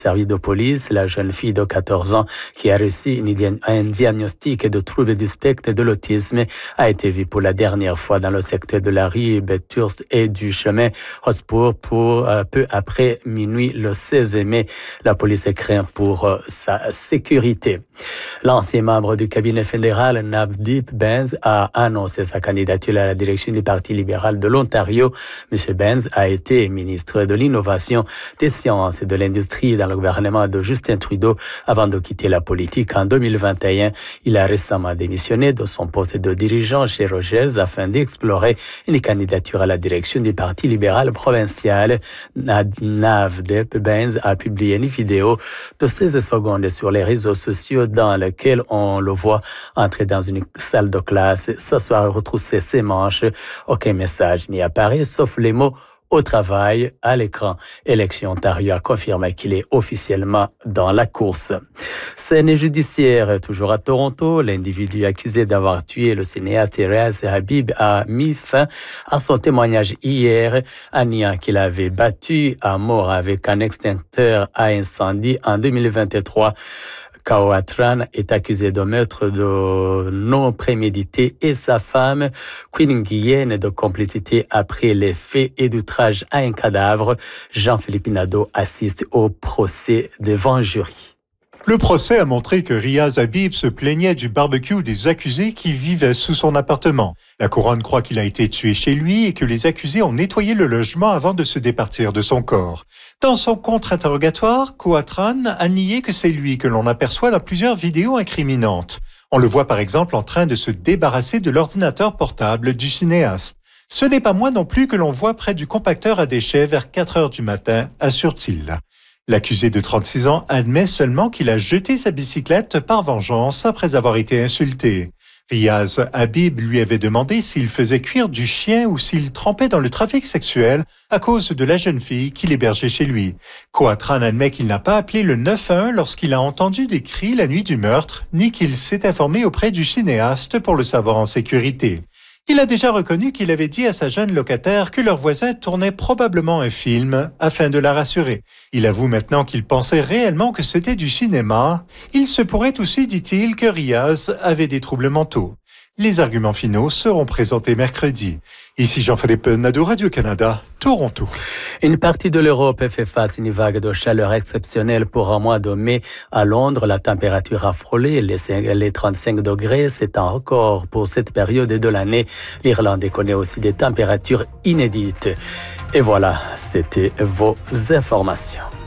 service de police, la jeune fille de 14 ans qui a reçu un diagnostic de trouble du spectre de l'autisme a été vue pour la dernière fois dans le secteur de la rue Bethurst et du chemin Hotspur pour peu après minuit le 16 mai. La police craint pour sa sécurité. L'ancien membre du cabinet fédéral Navdeep Bains a annoncé sa candidature à la direction du Parti libéral de l'Ontario. M. Bains a été ministre de l'Innovation, des Sciences et de l'Industrie dans le gouvernement de Justin Trudeau avant de quitter la politique en 2021. Il a récemment démissionné de son poste de dirigeant chez Rogers afin d'explorer une candidature à la direction du Parti libéral provincial. Navdeep Bains a publié une vidéo de 16 secondes sur les réseaux sociaux dans laquelle on le voit entrer dans une salle de classe, s'asseoir, retrousser ses manches. Aucun message n'y apparaît, sauf les mots au travail à l'écran. Élection Ontario a confirmé qu'il est officiellement dans la course. Scène judiciaire, toujours à Toronto, l'individu accusé d'avoir tué le cinéaste Riaz Habib a mis fin à son témoignage hier, niant qu'il avait battu à mort avec un extincteur à incendie en 2023. Kawatran est accusé de meurtre de non prémédité et sa femme, Queen Nguyen, de complicité après les faits et d'outrage à un cadavre. Jean-Philippe Nadeau assiste au procès devant jury. Le procès a montré que Riaz Habib se plaignait du barbecue des accusés qui vivaient sous son appartement. La couronne croit qu'il a été tué chez lui et que les accusés ont nettoyé le logement avant de se départir de son corps. Dans son contre-interrogatoire, Kawatran a nié que c'est lui que l'on aperçoit dans plusieurs vidéos incriminantes. On le voit par exemple en train de se débarrasser de l'ordinateur portable du cinéaste. Ce n'est pas moi non plus que l'on voit près du compacteur à déchets vers 4 heures du matin, assure-t-il. L'accusé de 36 ans admet seulement qu'il a jeté sa bicyclette par vengeance après avoir été insulté. Riaz Habib lui avait demandé s'il faisait cuire du chien ou s'il trempait dans le trafic sexuel à cause de la jeune fille qu'il hébergeait chez lui. Kawatran admet qu'il n'a pas appelé le 911 lorsqu'il a entendu des cris la nuit du meurtre, ni qu'il s'est informé auprès du cinéaste pour le savoir en sécurité. Il a déjà reconnu qu'il avait dit à sa jeune locataire que leur voisin tournait probablement un film afin de la rassurer. Il avoue maintenant qu'il pensait réellement que c'était du cinéma. Il se pourrait aussi, dit-il, que Riaz avait des troubles mentaux. Les arguments finaux seront présentés mercredi. Ici Jean-Philippe Nadeau, Radio-Canada, Toronto. Une partie de l'Europe fait face à une vague de chaleur exceptionnelle pour un mois de mai. À Londres, la température a frôlé les 35 degrés. C'est un record pour cette période de l'année. L'Irlande connaît aussi des températures inédites. Et voilà, c'était vos informations.